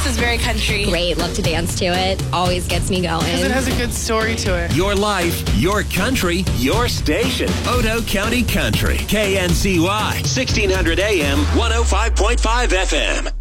is very country. Great, love to dance to it. Always gets me going. Because it has a good story to it. Your life, your country, your station. Otoe County Country. KNCY, 1600 AM, 105.5 FM.